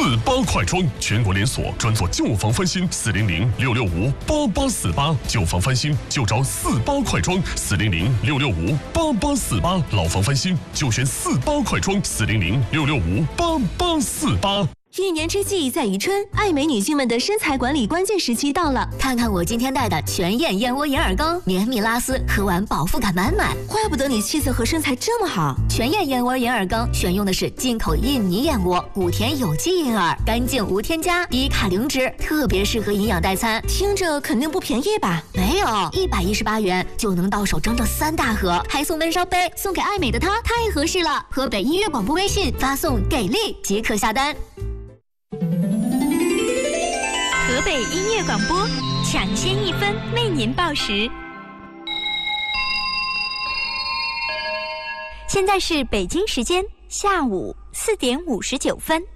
48快装，全国连锁，专做旧房翻新，400-665-8848，旧房翻新就找48快装，400-665-8848，老房翻新就选48快装，400-665-8848。 一年之计在于春，爱美女性们的身材管理关键时期到了。 看看我今天带的全燕燕窝银耳羹，绵密拉丝，喝完饱腹感满满。 怪不得你气色和身材这么好。 全燕燕窝银耳羹选用的是进口印尼燕窝，谷田有机银耳，干净无添加，低卡零脂，特别适合营养代餐。 听着肯定不便宜吧？ 没有，118元就能到手整整3大盒，还送温烧杯，送给爱美的她太合适了。河北音乐广播微信发送“给力”即可下单。 河北音乐广播，抢先1分为您报时。现在是北京时间下午4点59分。